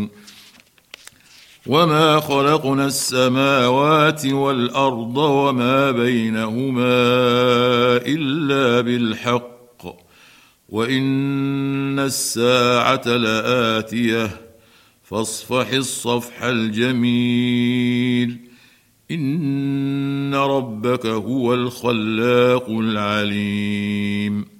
وما خلقنا السماوات والأرض وما بينهما إلا بالحق وإن الساعة لآتية فاصفح الصفح الجميل إن ربك هو الخلاق العليم